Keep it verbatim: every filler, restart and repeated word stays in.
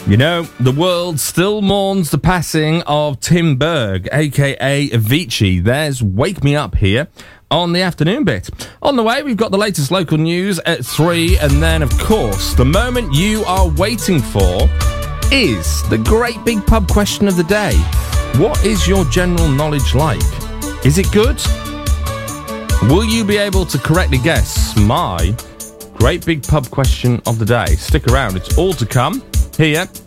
You know, the world still mourns the passing of Tim Berg, a k a. Avicii. There's Wake Me Up here on the afternoon bit. On the way, we've got the latest local news at three, and then, of course, the moment you are waiting for is the great big pub question of the day. What is your general knowledge like? Is it good? Will you be able to correctly guess my great big pub question of the day? Stick around, it's all to come here